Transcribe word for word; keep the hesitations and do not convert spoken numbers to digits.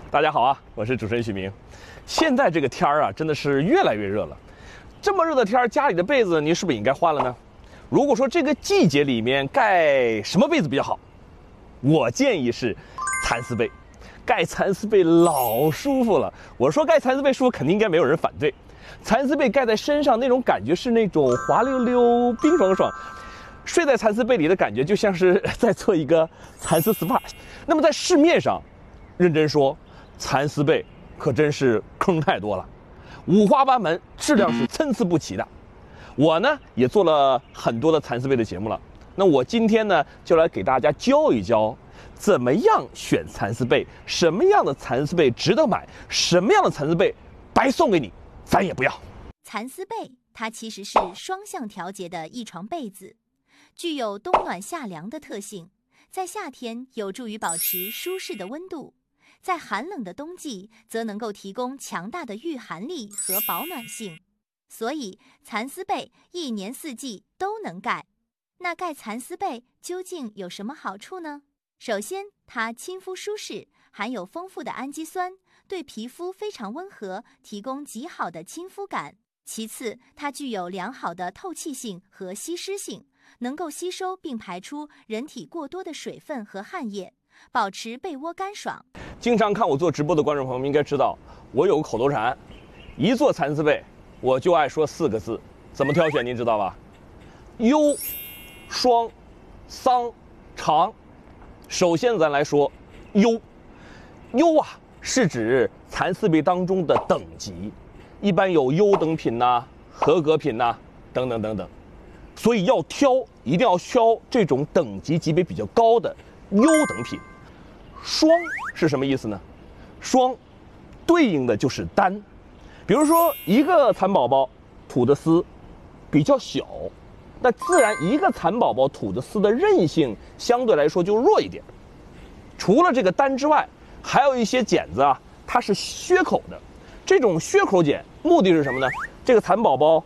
大家好啊，我是主持人许明。现在这个天儿啊，真的是越来越热了。这么热的天儿，家里的被子你是不是应该换了呢？如果说这个季节里面盖什么被子比较好，我建议是蚕丝被。盖蚕丝被老舒服了。我说盖蚕丝被舒服，肯定应该没有人反对。蚕丝被盖在身上那种感觉是那种滑溜溜、冰爽爽。睡在蚕丝被里的感觉就像是在做一个蚕丝 S P A。那么在市面上，认真说，蚕丝被可真是坑太多了，五花八门，质量是参差不齐的。我呢也做了很多的蚕丝被的节目了，那我今天呢就来给大家教一教，怎么样选蚕丝被，什么样的蚕丝被值得买，什么样的蚕丝被白送给你，咱也不要。 蚕丝被它其实是双向调节的一床被子，具有冬暖夏凉的特性，在夏天有助于保持舒适的温度，在寒冷的冬季则能够提供强大的御寒力和保暖性。所以蚕丝被一年四季都能盖。那盖蚕丝被究竟有什么好处呢？首先，它亲肤舒适，含有丰富的氨基酸，对皮肤非常温和，提供极好的亲肤感。其次，它具有良好的透气性和吸湿性，能够吸收并排出人体过多的水分和汗液，保持被窝干爽。 经常看我做直播的观众朋友们应该知道，我有个口头禅，一做蚕丝被我就爱说四个字，怎么挑选您知道吧？优、双、桑、长。首先咱来说优，优啊是指蚕丝被当中的等级，一般有优等品呐、啊、合格品呐、啊、等等等等，所以要挑一定要挑这种等级级别比较高的优等品。双是什么意思呢？双对应的就是单。比如说一个蚕宝宝吐的丝比较小，那自然一个蚕宝宝吐的丝的韧性相对来说就弱一点。除了这个单之外，还有一些茧子啊，它是削口的。这种削口茧目的是什么呢？这个蚕宝宝